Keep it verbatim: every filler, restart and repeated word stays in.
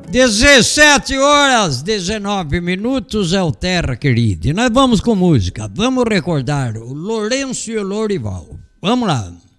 dezessete horas, dezenove minutos é o Terra Querida. E nós vamos com música. Vamos recordar o Lourenço e o Lourival. Vamos lá.